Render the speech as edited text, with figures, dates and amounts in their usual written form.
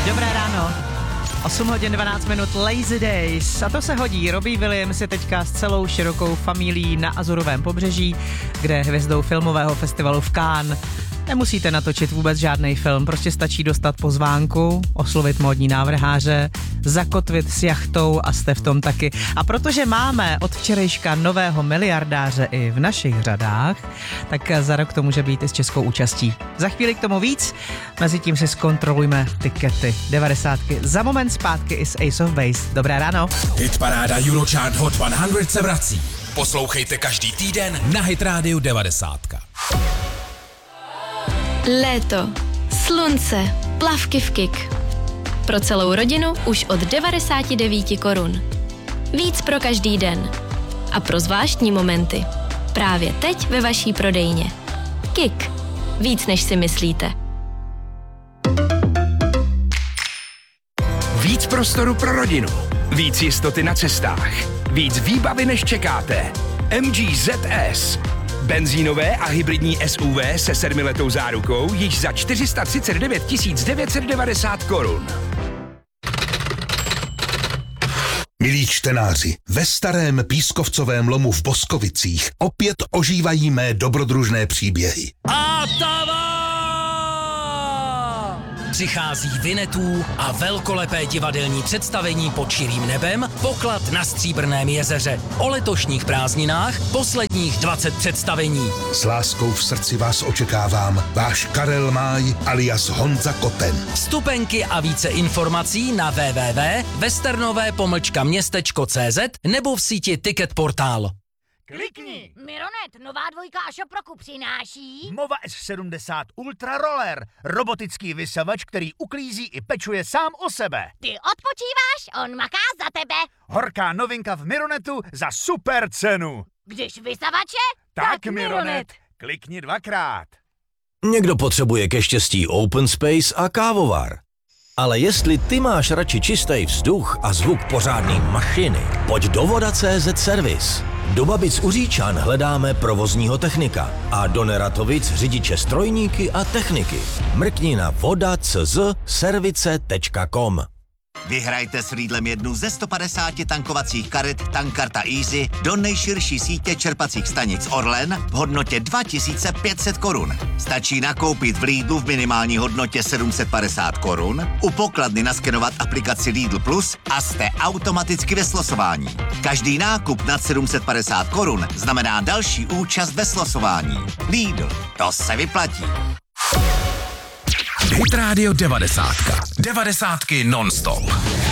Dobré ráno. 8 hodin 12 minut Lazy Days. A to se hodí. Robbie Williams je teďka s celou širokou familií na Azurovém pobřeží, kde je hvězdou filmového festivalu v Cannes. Nemusíte natočit vůbec žádný film, prostě stačí dostat pozvánku, oslovit módní návrháře, zakotvit s jachtou a jste v tom taky. A protože máme od včerejška nového miliardáře i v našich řadách, tak za rok to může být i s českou účastí. Za chvíli k tomu víc, mezi tím si zkontrolujme tikety. 90. Za moment zpátky i s Ace of Base. Dobré ráno. Hitparáda Eurochart Hot 100 se vrací. Poslouchejte každý týden na Hit Radio 90. Léto, slunce, plavky v Kik. Pro celou rodinu už od 99 korun. Víc pro každý den. A pro zvláštní momenty. Právě teď ve vaší prodejně. Kik. Víc než si myslíte. Víc prostoru pro rodinu. Víc jistoty na cestách. Víc výbavy než čekáte. MG ZS. Benzínové a hybridní SUV se 7letou zárukou již za 439 990 korun. Milí čtenáři, ve starém pískovcovém lomu v Boskovicích opět ožívají mé dobrodružné příběhy. Přichází Vinetů a velkolepé divadelní představení pod širým nebem, poklad na Stříbrném jezeře. O letošních prázdninách posledních 20 představení. S láskou v srdci vás očekávám, váš Karel Máj alias Honza Koten. Vstupenky a více informací na www.westernové-městečko.cz nebo v síti Ticket Portál. Klikni! Mironet, nová dvojka a šoproku přináší... Mova S70 Ultra Roller, robotický vysavač, který uklízí i pečuje sám o sebe. Ty odpočíváš, on maká za tebe. Horká novinka v Mironetu za super cenu. Když vysavače, Tak Mironet, klikni 2krát. Někdo potřebuje ke štěstí open space a kávovar. Ale jestli ty máš radši čistý vzduch a zvuk pořádný mašiny, pojď do Voda.cz Service. Do Babic u Říčan hledáme provozního technika a do Neratovic řidiče strojníky a techniky. Mrkni na voda.cz service.com. Vyhrajte s Lidlem jednu ze 150 tankovacích karet Tankkarta Easy do nejširší sítě čerpacích stanic Orlen v hodnotě 2500 korun. Stačí nakoupit v Lidlu v minimální hodnotě 750 korun, u pokladny naskenovat aplikaci Lidl Plus a jste automaticky ve slosování. Každý nákup nad 750 korun znamená další účast ve slosování. Lidl, to se vyplatí. Hit Radio 90. 90 non-stop.